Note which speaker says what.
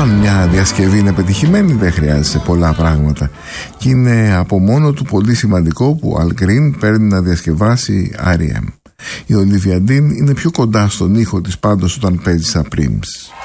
Speaker 1: Αν μια διασκευή είναι πετυχημένη, δεν χρειάζεται πολλά πράγματα. Και είναι από μόνο του πολύ σημαντικό που ο Al Green παίρνει να διασκευάσει R.E.M. Η Olivia Dean είναι πιο κοντά στον ήχο της πάντως όταν παίζει Supremes.